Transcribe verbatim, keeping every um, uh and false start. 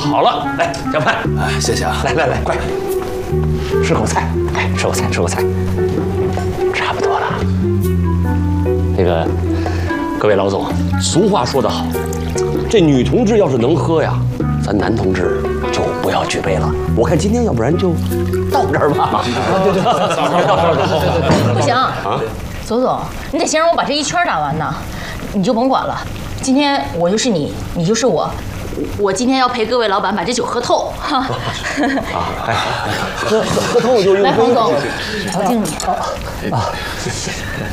好了，来，小潘， 哎，谢谢啊！ 来来来，快吃口菜，哎，吃口菜，吃口菜，差不多了。那个，各位老总，俗话说得好，这女同志要是能喝呀，咱男同志就不要举杯了。我看今天要不然就到这儿吧。对对对， 不行啊，左总，你得先让我把这一圈打完呢，你就甭管了。今天我就是你，你就是我。我今天要陪各位老板把这酒喝透，哈。啊， 哎，喝喝喝透就用。 来，黄总，瞧敬你。 啊，